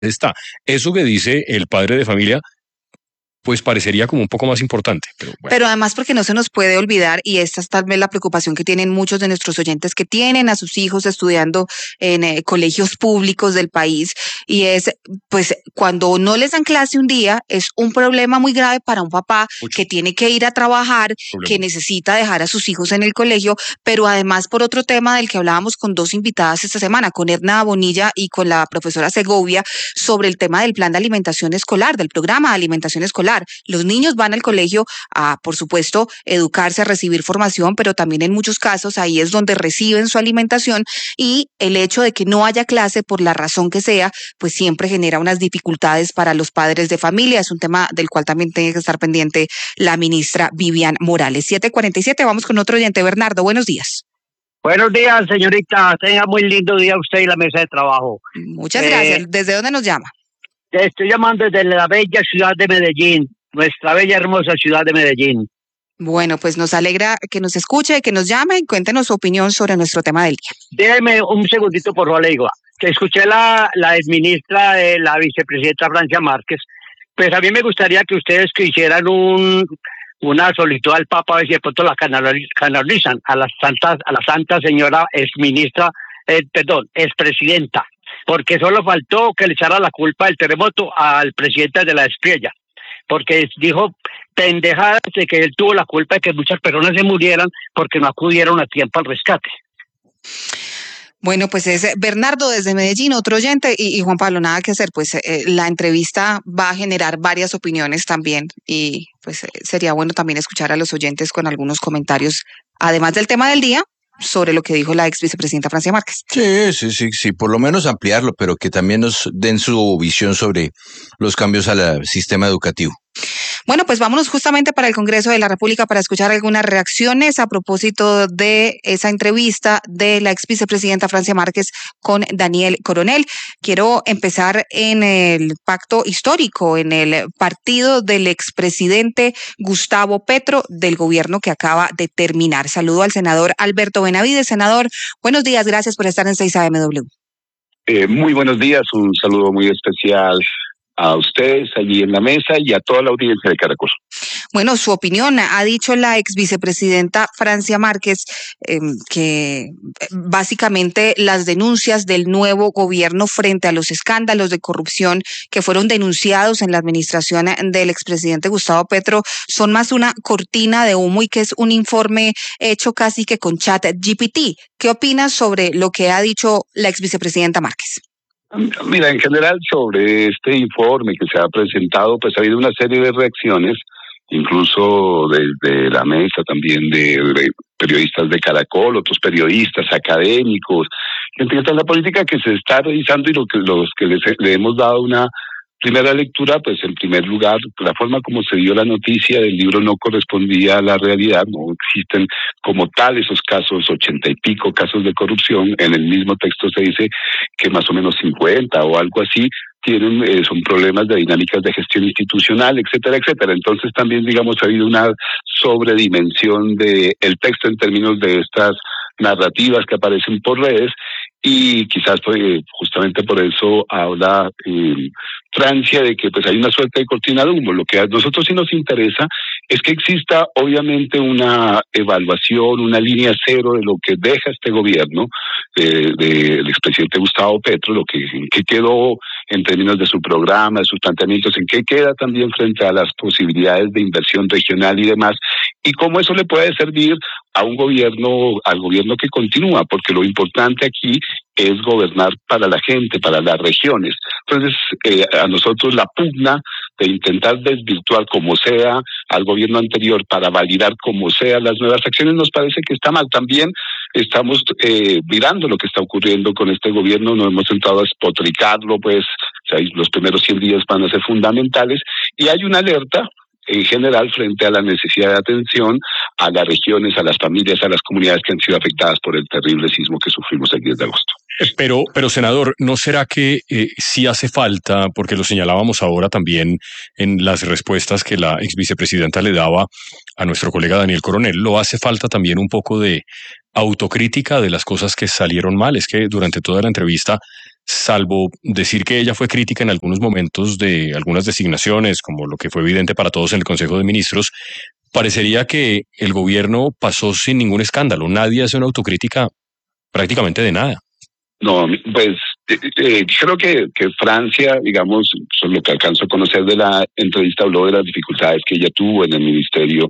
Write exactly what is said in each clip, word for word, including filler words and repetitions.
está. Eso que dice el padre de familia, pues parecería como un poco más importante. Pero, bueno. Pero además porque no se nos puede olvidar, y esta es tal vez la preocupación que tienen muchos de nuestros oyentes que tienen a sus hijos estudiando en eh, colegios públicos del país, y es, pues, cuando no les dan clase un día, es un problema muy grave para un papá Mucho. que tiene que ir a trabajar, problema. que necesita dejar a sus hijos en el colegio, pero además por otro tema del que hablábamos con dos invitadas esta semana, con Edna Bonilla y con la profesora Segovia, sobre el tema del plan de alimentación escolar, del programa de alimentación escolar. Los niños van al colegio a, por supuesto, educarse, a recibir formación, pero también en muchos casos ahí es donde reciben su alimentación, y el hecho de que no haya clase por la razón que sea, pues siempre genera unas dificultades para los padres de familia. Es un tema del cual también tiene que estar pendiente la ministra Vivian Morales. siete cuarenta y siete, vamos con otro oyente. Bernardo, buenos días. Buenos días, señorita. Tenga muy lindo día usted y la mesa de trabajo. Muchas eh, gracias. ¿Desde dónde nos llama? Te estoy llamando desde la bella ciudad de Medellín, nuestra bella hermosa ciudad de Medellín. Bueno, pues nos alegra que nos escuche, que nos llame y cuéntenos su opinión sobre nuestro tema del día. Déjeme un segundito, por favor, le digo, que escuché la, la exministra de la vicepresidenta Francia Márquez. Pues a mí me gustaría que ustedes que hicieran un, una solicitud al Papa, a ver si de pronto la canalizan a la santa, a la santa señora exministra, eh, perdón, expresidenta. Porque solo faltó que le echara la culpa del terremoto al presidente de la Espriella, porque dijo pendejadas de que él tuvo la culpa de que muchas personas se murieran porque no acudieron a tiempo al rescate. Bueno, pues es Bernardo desde Medellín, otro oyente, y, y Juan Pablo, nada que hacer, pues eh, la entrevista va a generar varias opiniones también, y pues eh, sería bueno también escuchar a los oyentes con algunos comentarios, además del tema del día, sobre lo que dijo la ex vicepresidenta Francia Márquez. Sí, sí, sí, sí, por lo menos ampliarlo, pero que también nos den su visión sobre los cambios al sistema educativo. Bueno, pues vámonos justamente para el Congreso de la República para escuchar algunas reacciones a propósito de esa entrevista de la ex vicepresidenta Francia Márquez con Daniel Coronel. Quiero empezar en el pacto histórico, en el partido del expresidente Gustavo Petro del gobierno que acaba de terminar. Saludo al senador Alberto Benavides. Senador, buenos días, gracias por estar en seis A M W. Eh, muy buenos días, un saludo muy especial a ustedes allí en la mesa y a toda la audiencia de Caracol. Bueno, su opinión, ha dicho la ex vicepresidenta Francia Márquez eh, que básicamente las denuncias del nuevo gobierno frente a los escándalos de corrupción que fueron denunciados en la administración del expresidente Gustavo Petro son más una cortina de humo y que es un informe hecho casi que con chat G P T. ¿Qué opinas sobre lo que ha dicho la ex vicepresidenta Márquez? Mira, en general sobre este informe que se ha presentado, pues ha habido una serie de reacciones, incluso desde la mesa también de, de periodistas de Caracol, otros periodistas, académicos, gente que está en la política, que se está revisando y lo que, los que les, le hemos dado una primera lectura, pues en primer lugar, la forma como se dio la noticia del libro no correspondía a la realidad, no existen como tal esos casos, ochenta y pico casos de corrupción, en el mismo texto se dice que más o menos cincuenta o algo así, tienen, eh, son problemas de dinámicas de gestión institucional, etcétera, etcétera. Entonces también, digamos, ha habido una sobredimensión de el texto en términos de estas narrativas que aparecen por redes, y quizás pues, justamente por eso habla eh, Francia de que pues hay una suerte de cortina de humo. Lo que a nosotros sí nos interesa es que exista obviamente una evaluación, una línea cero de lo que deja este gobierno eh, del expresidente Gustavo Petro, lo que, en qué quedó en términos de su programa, de sus planteamientos, en qué queda también frente a las posibilidades de inversión regional y demás, y cómo eso le puede servir a un gobierno, al gobierno que continúa, porque lo importante aquí es gobernar para la gente, para las regiones. Entonces, eh, a nosotros la pugna de intentar desvirtuar como sea al gobierno anterior para validar como sea las nuevas acciones nos parece que está mal. También estamos eh, mirando lo que está ocurriendo con este gobierno, no hemos entrado a espotricarlo, pues o sea, los primeros cien días van a ser fundamentales, y hay una alerta en general frente a la necesidad de atención a las regiones, a las familias, a las comunidades que han sido afectadas por el terrible sismo que sufrimos el diez de agosto. Pero, pero senador, ¿no será que eh, sí hace falta, porque lo señalábamos ahora también en las respuestas que la ex vicepresidenta le daba a nuestro colega Daniel Coronel, lo hace falta también un poco de autocrítica de las cosas que salieron mal? Es que durante toda la entrevista salvo decir que ella fue crítica en algunos momentos de algunas designaciones, como lo que fue evidente para todos en el Consejo de Ministros, parecería que el gobierno pasó sin ningún escándalo. Nadie hace una autocrítica prácticamente de nada. No, pues eh, eh, creo que, que Francia, digamos, lo que alcanzo a conocer de la entrevista, habló de las dificultades que ella tuvo en el Ministerio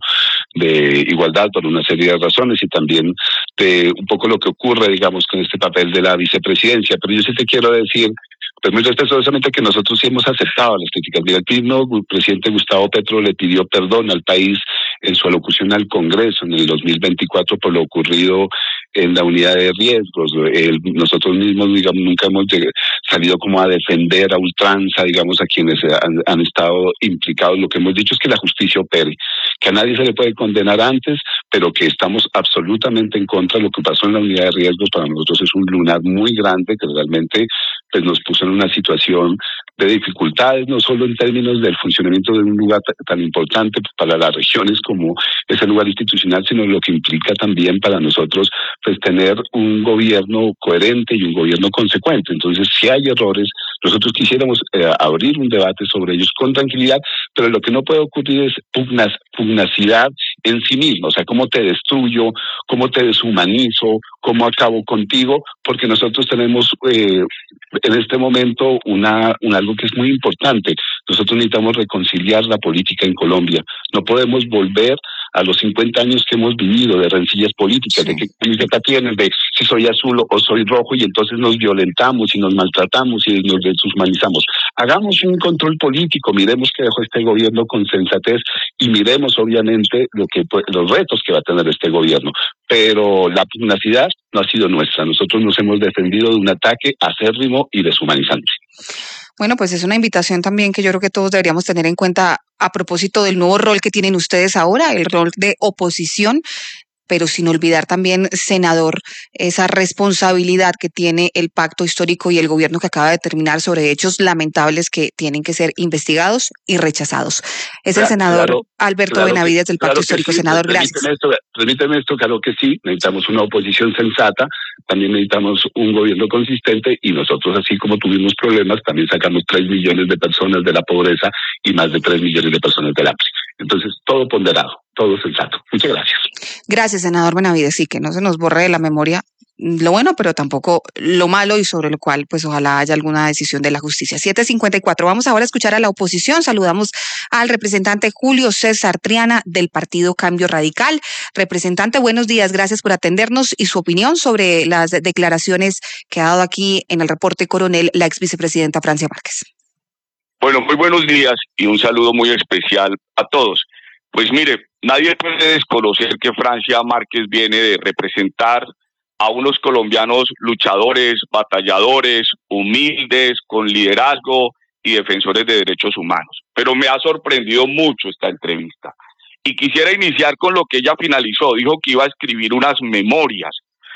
de Igualdad por una serie de razones y también de un poco lo que ocurre, digamos, con este papel de la vicepresidencia. Pero yo sí te quiero decir, pues muy respetuosamente, que nosotros sí hemos aceptado las críticas. Mira, el mismo presidente Gustavo Petro le pidió perdón al país en su alocución al Congreso en el dos mil veinticuatro por lo ocurrido en la unidad de riesgos. El, nosotros mismos, digamos, nunca hemos salido como a defender a ultranza, digamos, a quienes han, han estado implicados. Lo que hemos dicho es que la justicia opere, que a nadie se le puede condenar antes, pero que estamos absolutamente en contra de lo que pasó en la unidad de riesgos. Para nosotros es un lunar muy grande que realmente pues, nos puso en una situación de dificultades, no solo en términos del funcionamiento de un lugar tan importante para las regiones como ese lugar institucional, sino lo que implica también para nosotros pues tener un gobierno coherente y un gobierno consecuente. Entonces, si hay errores, nosotros quisiéramos eh, abrir un debate sobre ellos con tranquilidad, pero lo que no puede ocurrir es pugnas, pugnacidad en sí mismo, o sea, cómo te destruyo, cómo te deshumanizo, cómo acabo contigo, porque nosotros tenemos eh, en este momento una, una algo que es muy importante. Nosotros necesitamos reconciliar la política en Colombia. No podemos volver a los cincuenta años que hemos vivido de rencillas políticas, sí. De qué camiseta tienes, de si soy azul o soy rojo, y entonces nos violentamos y nos maltratamos y nos deshumanizamos. Hagamos un control político, miremos qué dejó este gobierno con sensatez y miremos obviamente lo que los retos que va a tener este gobierno. Pero la pugnacidad no ha sido nuestra. Nosotros nos hemos defendido de un ataque acérrimo y deshumanizante. Bueno, pues es una invitación también que yo creo que todos deberíamos tener en cuenta a propósito del nuevo rol que tienen ustedes ahora, el rol de oposición, pero sin olvidar también, senador, esa responsabilidad que tiene el pacto histórico y el gobierno que acaba de terminar sobre hechos lamentables que tienen que ser investigados y rechazados. Es el senador claro, Alberto claro Benavides del Pacto claro Histórico. Sí. Senador, Permíteme gracias. Esto, permíteme esto, claro que sí, necesitamos una oposición sensata, también necesitamos un gobierno consistente y nosotros, así como tuvimos problemas, también sacamos tres millones de personas de la pobreza y más de tres millones de personas del hambre. Entonces, todo ponderado, todo sensato. Muchas gracias. Gracias, senador Benavides. Sí, que no se nos borre de la memoria lo bueno, pero tampoco lo malo, y sobre lo cual, pues ojalá haya alguna decisión de la justicia. siete cincuenta y cuatro. Vamos ahora a escuchar a la oposición. Saludamos al representante Julio César Triana del Partido Cambio Radical. Representante, buenos días. Gracias por atendernos y su opinión sobre las declaraciones que ha dado aquí en el reporte Coronel la ex vicepresidenta Francia Márquez. Bueno, muy buenos días y un saludo muy especial a todos. Pues mire, nadie puede desconocer que Francia Márquez viene de representar a unos colombianos luchadores, batalladores, humildes, con liderazgo y defensores de derechos humanos. Pero me ha sorprendido mucho esta entrevista. Y quisiera iniciar con lo que ella finalizó. Dijo que iba a escribir unas memorias.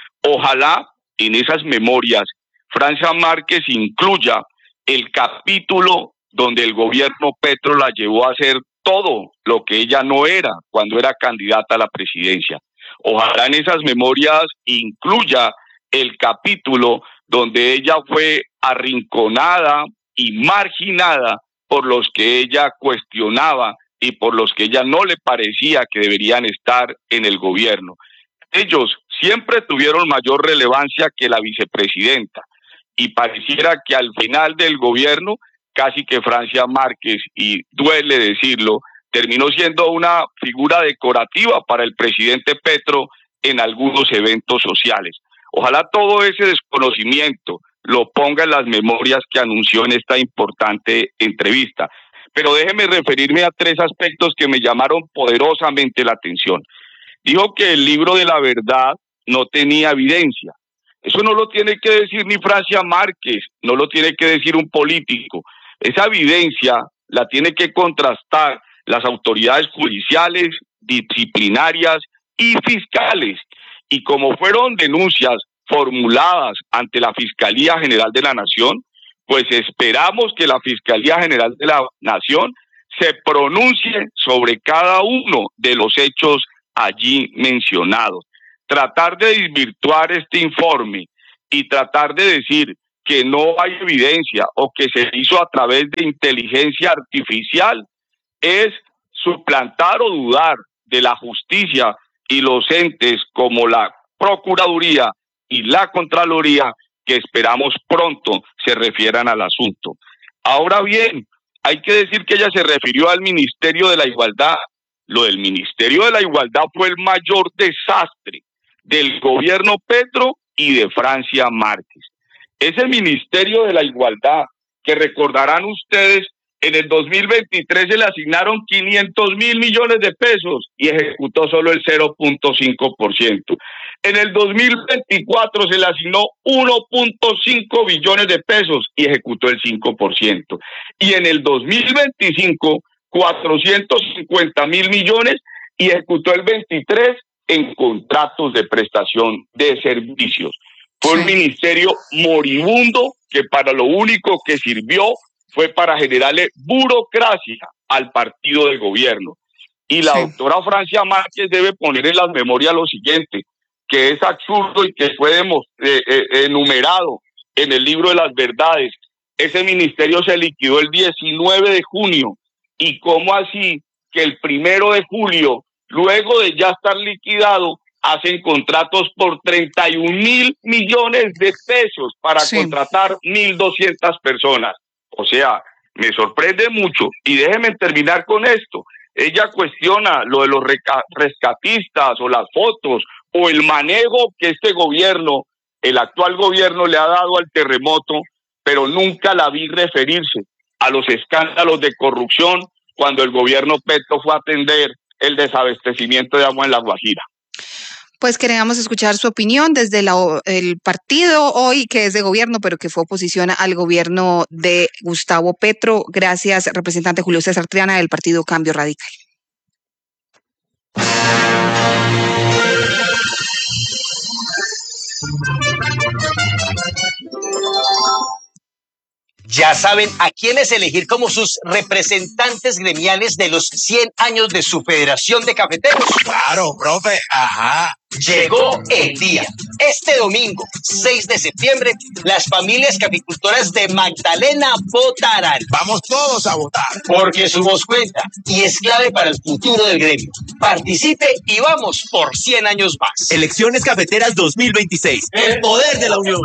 Ojalá en esas memorias Francia Márquez incluya el capítulo donde el gobierno Petro la llevó a hacer todo lo que ella no era cuando era candidata a la presidencia. Ojalá en esas memorias incluya el capítulo donde ella fue arrinconada y marginada por los que ella cuestionaba y por los que ella no le parecía que deberían estar en el gobierno. Ellos siempre tuvieron mayor relevancia que la vicepresidenta y pareciera que al final del gobierno casi que Francia Márquez, y duele decirlo, terminó siendo una figura decorativa para el presidente Petro en algunos eventos sociales. Ojalá todo ese desconocimiento lo ponga en las memorias que anunció en esta importante entrevista. Pero déjeme referirme a tres aspectos que me llamaron poderosamente la atención. Dijo que el libro de la verdad no tenía evidencia. Eso no lo tiene que decir ni Francia Márquez, no lo tiene que decir un político. Esa evidencia la tiene que contrastar las autoridades judiciales, disciplinarias y fiscales. Y como fueron denuncias formuladas ante la Fiscalía General de la Nación, pues esperamos que la Fiscalía General de la Nación se pronuncie sobre cada uno de los hechos allí mencionados. Tratar de desvirtuar este informe y tratar de decir que no hay evidencia o que se hizo a través de inteligencia artificial es suplantar o dudar de la justicia y los entes como la Procuraduría y la Contraloría, que esperamos pronto se refieran al asunto. Ahora bien, hay que decir que ella se refirió al Ministerio de la Igualdad. Lo del Ministerio de la Igualdad fue el mayor desastre del gobierno Petro y de Francia Márquez. Ese Ministerio de la Igualdad, que recordarán ustedes, en el dos mil veintitrés se le asignaron quinientos mil millones de pesos y ejecutó solo el cero punto cinco por ciento. En el dos mil veinticuatro se le asignó uno punto cinco billones de pesos y ejecutó el cinco por ciento. Y en el dos mil veinticinco, cuatrocientos cincuenta mil millones y ejecutó el veintitrés por ciento en contratos de prestación de servicios. Fue un ministerio moribundo que para lo único que sirvió fue para generarle burocracia al partido de gobierno. Y la sí. doctora Francia Márquez debe poner en las memorias lo siguiente, que es absurdo y que fue eh, eh, enumerado en el libro de las verdades. Ese ministerio se liquidó el diecinueve de junio. ¿Y cómo así que el primero de julio, luego de ya estar liquidado, hacen contratos por treinta y un mil millones de pesos para sí. contratar mil doscientas personas? O sea, me sorprende mucho. Y déjenme terminar con esto. Ella cuestiona lo de los rescatistas o las fotos o el manejo que este gobierno, el actual gobierno, le ha dado al terremoto, pero nunca la vi referirse a los escándalos de corrupción cuando el gobierno Petro fue a atender el desabastecimiento de agua en La Guajira. Pues queríamos escuchar su opinión desde la, el partido hoy que es de gobierno, pero que fue oposición al gobierno de Gustavo Petro. Gracias, representante Julio César Triana del partido Cambio Radical. Ya saben a quiénes elegir como sus representantes gremiales de los cien años de su Federación de Cafeteros. Claro, profe, ajá. Llegó el día. Este domingo, seis de septiembre, las familias caficultoras de Magdalena votarán. Vamos todos a votar. Porque su voz cuenta y es clave para el futuro del gremio. Participe y vamos por cien años más. Elecciones Cafeteras dos mil veintiséis. El poder de la unión.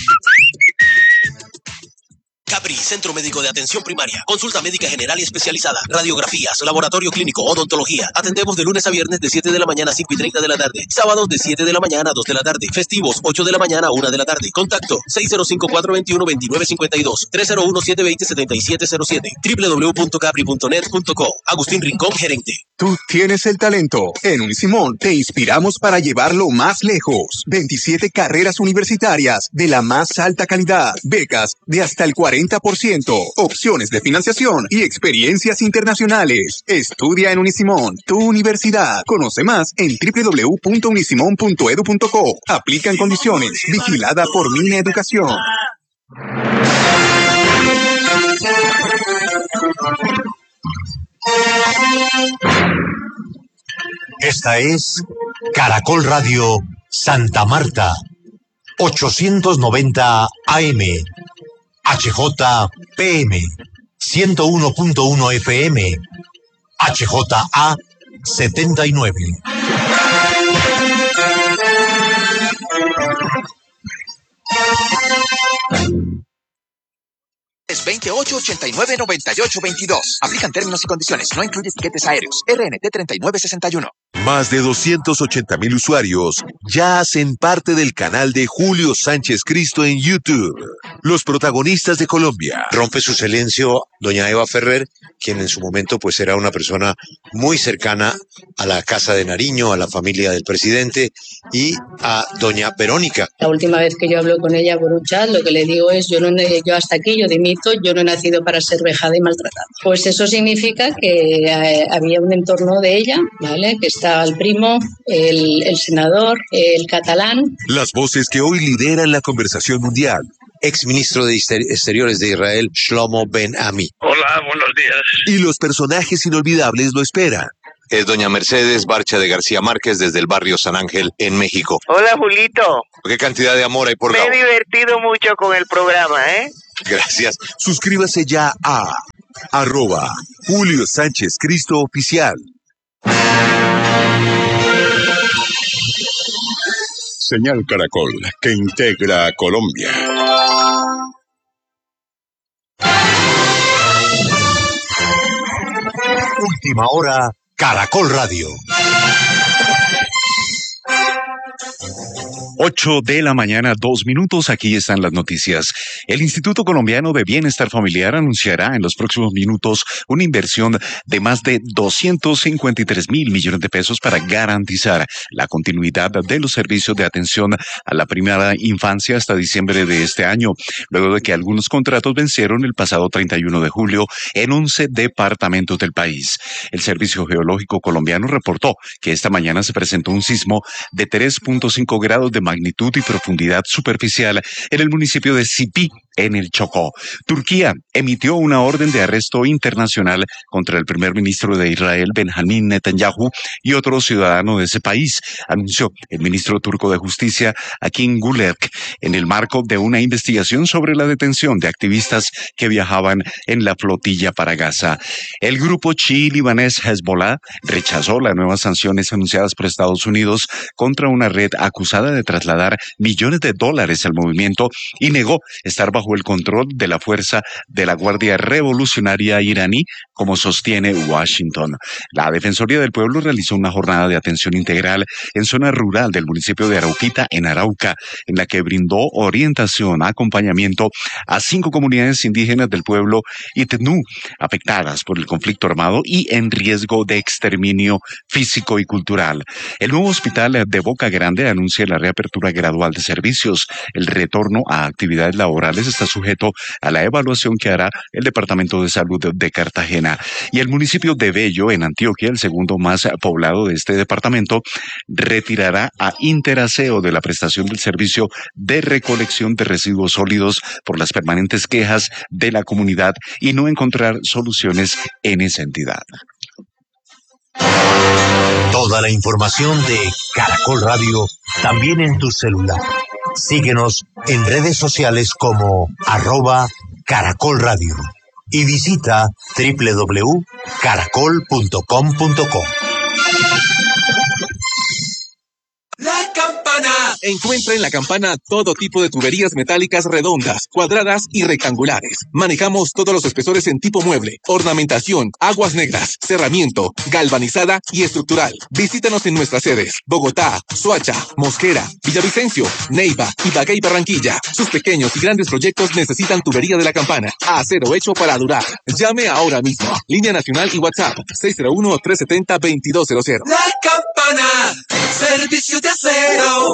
Capri, Centro Médico de Atención Primaria. Consulta médica general y especializada. Radiografías, laboratorio clínico, odontología. Atendemos de lunes a viernes de siete de la mañana a cinco y treinta de la tarde. Sábados de siete de la mañana a dos de la tarde. Festivos, ocho de la mañana a una de la tarde. Contacto seis cero cinco, cuatro dos uno, dos nueve cinco dos, tres cero uno, siete dos cero, siete siete cero siete, doble u doble u doble u punto capri punto net punto co. Agustín Rincón, gerente. Tú tienes el talento. En Unisimón te inspiramos para llevarlo más lejos. veintisiete carreras universitarias de la más alta calidad. Becas de hasta el cuarenta por ciento. Opciones de financiación y experiencias internacionales. Estudia en Unisimón, tu universidad. Conoce más en doble u doble u doble u punto unisimón punto edu punto co. Aplican condiciones. Vigilada por Mine Educación. Esta es Caracol Radio Santa Marta, ochocientos noventa A M, H J P M, ciento uno punto uno F M, H J A setenta y nueve. veintiocho ochenta y nueve noventa y ocho veintidós. Aplican términos y condiciones. No incluye tiquetes aéreos. R N T treinta y nueve sesenta y uno. Más de doscientos ochenta mil usuarios ya hacen parte del canal de Julio Sánchez Cristo en YouTube. Los protagonistas de Colombia. Rompe su silencio doña Eva Ferrer, quien en su momento pues era una persona muy cercana a la Casa de Nariño, a la familia del presidente y a doña Verónica. La última vez que yo hablo con ella por un chat, lo que le digo es, yo, no, yo hasta aquí, yo dimito, yo no he nacido para ser vejada y maltratada. Pues eso significa que eh, había un entorno de ella, ¿vale? Que estaba el primo, el, el senador, el catalán. Las voces que hoy lideran la conversación mundial. Exministro de Exteriores de Israel, Shlomo Ben Ami. Hola, buenos días. Y los personajes inolvidables lo esperan. es doña Mercedes Barcha de García Márquez desde el barrio San Ángel en México. Hola, Julito. ¿Qué cantidad de amor hay por Me Gabo? he divertido mucho con el programa, ¿eh? Gracias. Suscríbase ya a arroba Julio Sánchez Cristo Oficial. Señal Caracol, que integra a Colombia. Última hora, Caracol Radio. Ocho de la mañana, dos minutos, aquí están las noticias. El Instituto Colombiano de Bienestar Familiar anunciará en los próximos minutos una inversión de más de doscientos cincuenta y tres mil millones de pesos para garantizar la continuidad de los servicios de atención a la primera infancia hasta diciembre de este año, luego de que algunos contratos vencieron el pasado treinta y uno de julio en once departamentos del país. El Servicio Geológico Colombiano reportó que esta mañana se presentó un sismo de tres punto cinco grados de magnitud y profundidad superficial en el municipio de Sipí, en el Chocó. Turquía emitió una orden de arresto internacional contra el primer ministro de Israel, Benjamín Netanyahu, y otro ciudadano de ese país, anunció el ministro turco de Justicia, Akin Gülek, en el marco de una investigación sobre la detención de activistas que viajaban en la flotilla para Gaza. El grupo chií libanés Hezbollah rechazó las nuevas sanciones anunciadas por Estados Unidos contra una red acusada de trasladar millones de dólares al movimiento y negó estar bajo bajo el control de la fuerza de la Guardia Revolucionaria iraní, como sostiene Washington. La Defensoría del Pueblo realizó una jornada de atención integral en zona rural del municipio de Arauquita, en Arauca, en la que brindó orientación, acompañamiento a cinco comunidades indígenas del pueblo Itnú, afectadas por el conflicto armado y en riesgo de exterminio físico y cultural. El nuevo hospital de Boca Grande anuncia la reapertura gradual de servicios. El retorno a actividades laborales está sujeto a la evaluación que hará el Departamento de Salud de Cartagena. Y el municipio de Bello, en Antioquia, el segundo más poblado de este departamento, retirará a Interaseo de la prestación del servicio de recolección de residuos sólidos por las permanentes quejas de la comunidad y no encontrar soluciones en esa entidad. Toda la información de Caracol Radio también en tu celular. Síguenos en redes sociales como arroba Caracol Radio y visita doble u doble u doble u punto caracol punto com punto co. La Campana. Encuentra en La Campana todo tipo de tuberías metálicas redondas, cuadradas y rectangulares. Manejamos todos los espesores en tipo mueble, ornamentación, aguas negras, cerramiento, galvanizada y estructural. Visítanos en nuestras sedes: Bogotá, Soacha, Mosquera, Villavicencio, Neiva, Ibagué y Barranquilla. Sus pequeños y grandes proyectos necesitan tubería de La Campana. Acero hecho para durar. Llame ahora mismo. Línea nacional y WhatsApp seis cero uno, tres siete cero, dos dos cero cero. La Campana, servicio de acero.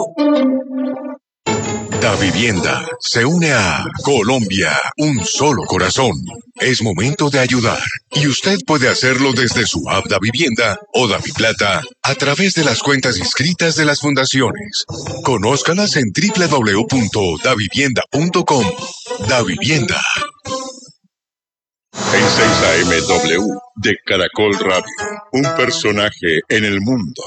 Da Vivienda se une a Colombia, un solo corazón. Es momento de ayudar y usted puede hacerlo desde su app Da Vivienda o Da Mi Plata a través de las cuentas inscritas de las fundaciones. Conózcalas en doble u doble u doble u punto da vivienda punto com. Da Vivienda. En seis A M W de Caracol Radio, un personaje en el mundo.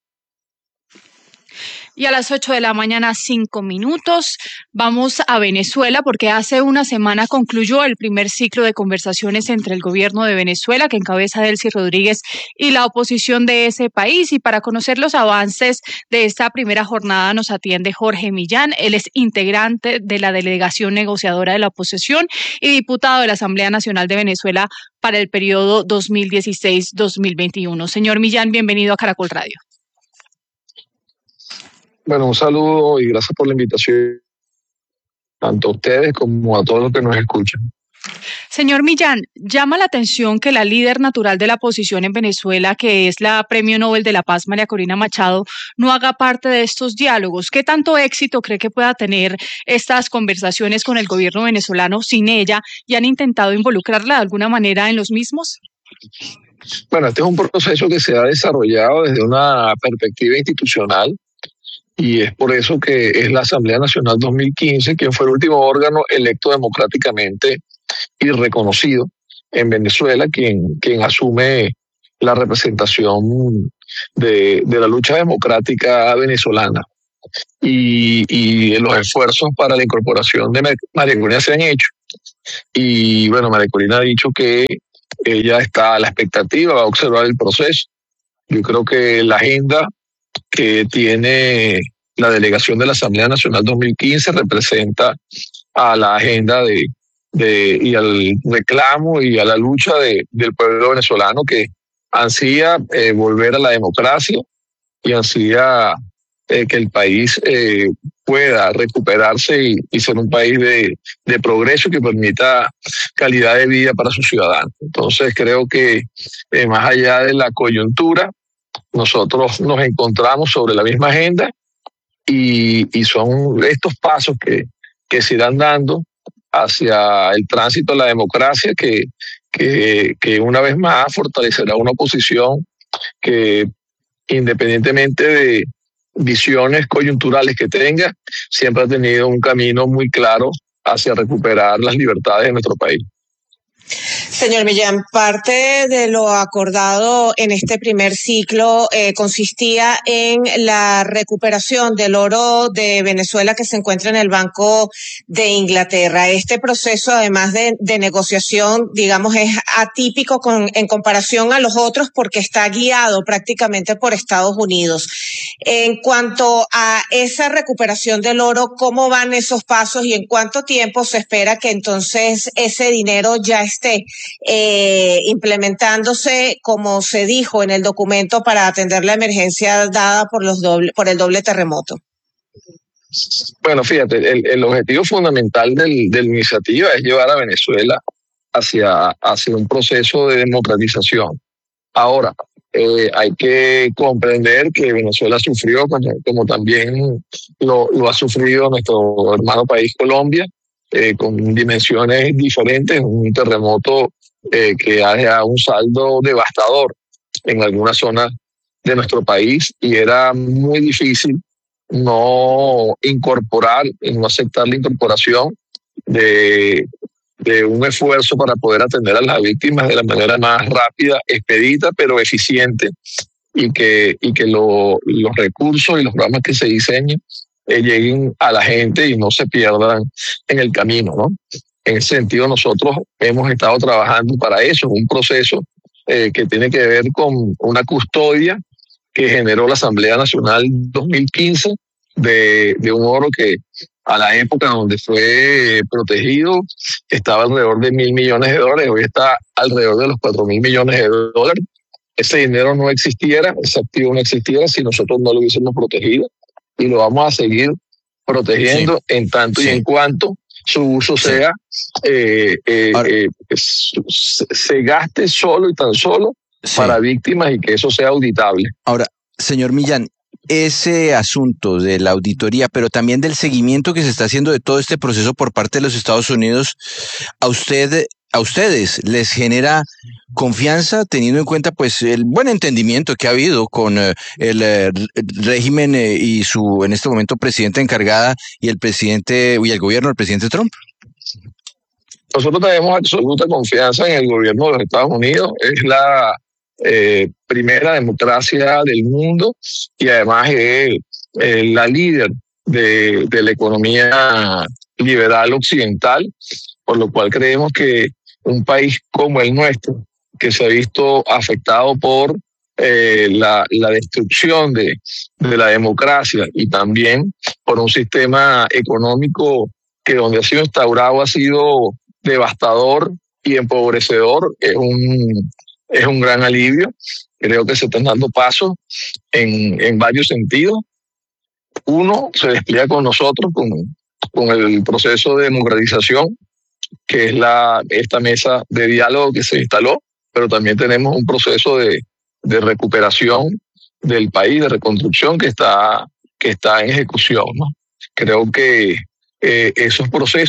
Y a las ocho de la mañana, cinco minutos, vamos a Venezuela porque hace una semana concluyó el primer ciclo de conversaciones entre el gobierno de Venezuela, que encabeza Delcy Rodríguez, y la oposición de ese país. Y para conocer los avances de esta primera jornada nos atiende Jorge Millán. Él es integrante de la delegación negociadora de la oposición y diputado de la Asamblea Nacional de Venezuela para el periodo dos mil dieciséis a dos mil veintiuno. Señor Millán, bienvenido a Caracol Radio. Bueno, un saludo y gracias por la invitación, tanto a ustedes como a todos los que nos escuchan. Señor Millán, llama la atención que la líder natural de la oposición en Venezuela, que es la Premio Nobel de la Paz, María Corina Machado, no haga parte de estos diálogos. ¿Qué tanto éxito cree que pueda tener estas conversaciones con el gobierno venezolano sin ella, y han intentado involucrarla de alguna manera en los mismos? Bueno, este es un proceso que se ha desarrollado desde una perspectiva institucional. Y es por eso que es la Asamblea Nacional dos mil quince quien fue el último órgano electo democráticamente y reconocido en Venezuela, quien, quien asume la representación de, de la lucha democrática venezolana. Y, y los esfuerzos para la incorporación de María Corina se han hecho. Y bueno, María Corina ha dicho que ella está a la expectativa, va a observar el proceso. Yo creo que la agenda que tiene la delegación de la Asamblea Nacional dos mil quince representa a la agenda de, de y al reclamo y a la lucha de, del pueblo venezolano que ansía eh, volver a la democracia y ansía eh, que el país eh, pueda recuperarse y, y ser un país de, de progreso que permita calidad de vida para sus ciudadanos. Entonces creo que eh, más allá de la coyuntura, nosotros nos encontramos sobre la misma agenda y, y son estos pasos que, que se irán dando hacia el tránsito a la democracia que, que, que una vez más fortalecerá una oposición que, independientemente de visiones coyunturales que tenga, siempre ha tenido un camino muy claro hacia recuperar las libertades de nuestro país. Señor Millán, parte de lo acordado en este primer ciclo eh, consistía en la recuperación del oro de Venezuela que se encuentra en el Banco de Inglaterra. Este proceso, además de, de negociación, digamos, es atípico con, en comparación a los otros porque está guiado prácticamente por Estados Unidos. En cuanto a esa recuperación del oro, ¿cómo van esos pasos y en cuánto tiempo se espera que entonces ese dinero ya esté Eh, implementándose como se dijo en el documento para atender la emergencia dada por los doble, por el doble terremoto? Bueno, fíjate, el, el objetivo fundamental del, de la iniciativa es llevar a Venezuela hacia, hacia un proceso de democratización. Ahora, eh, hay que comprender que Venezuela sufrió, como, como también lo, lo ha sufrido nuestro hermano país Colombia, Eh, con dimensiones diferentes, un terremoto eh, que ha dejado un saldo devastador en algunas zonas de nuestro país y era muy difícil no incorporar, no aceptar la incorporación de, de un esfuerzo para poder atender a las víctimas de la manera más rápida, expedita, pero eficiente y que, y que lo, los recursos y los programas que se diseñen Eh, lleguen a la gente y no se pierdan en el camino, ¿no? En ese sentido, nosotros hemos estado trabajando para eso, un proceso eh, que tiene que ver con una custodia que generó la Asamblea Nacional dos mil quince de, de un oro que a la época donde fue protegido estaba alrededor de mil millones de dólares, hoy está alrededor de los cuatro mil millones de dólares. Ese dinero no existiera, ese activo no existiera si nosotros no lo hubiésemos protegido. Y lo vamos a seguir protegiendo sí. en tanto sí. y en cuanto su uso sí. sea, eh, eh, eh, se, se gaste solo y tan solo sí. para víctimas y que eso sea auditable. Ahora, señor Millán, ese asunto de la auditoría, pero también del seguimiento que se está haciendo de todo este proceso por parte de los Estados Unidos, ¿a usted, a ustedes les genera confianza teniendo en cuenta pues el buen entendimiento que ha habido con eh, el eh, régimen eh, y su en este momento presidenta encargada y el presidente y el gobierno del presidente Trump? Nosotros tenemos absoluta confianza en el gobierno de los Estados Unidos. Es la eh, primera democracia del mundo y además es eh, la líder de, de la economía liberal occidental, por lo cual creemos que un país como el nuestro, que se ha visto afectado por eh, la, la destrucción de, de la democracia y también por un sistema económico que donde ha sido instaurado ha sido devastador y empobrecedor, es un, es un gran alivio. Creo que se están dando pasos en, en varios sentidos. Uno, se despliega con nosotros, con, con el proceso de democratización, que es la, esta mesa de diálogo que se instaló, pero también tenemos un proceso de, de recuperación del país, de reconstrucción que está, que está en ejecución, ¿no? Creo que eh, esos procesos